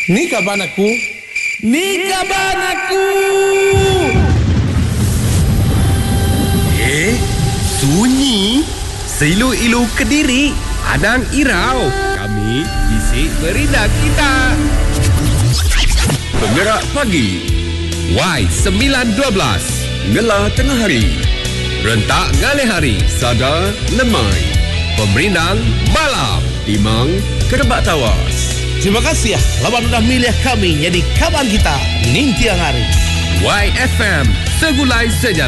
Ni kaban aku. Ni kaban aku. Sunyi. Seilu-ilu Kediri. Adang Irau. Kami bisik berita kita. Penggerak pagi. Y912. Ngelah tengah hari. Rentak ngalih hari. Sada lemai. Pemerindang malam. Timang kerebak tawas. Terima kasih ya. Lawan sudah milih kami jadi kawan kita. Ning tiang hari. YFM. Segulai sejalan.